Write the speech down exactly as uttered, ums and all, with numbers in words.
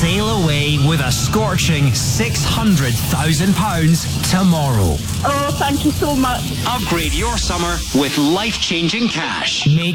sail away with a scorching six hundred thousand pounds tomorrow. Oh, thank you so much. Upgrade your summer with life-changing cash. Make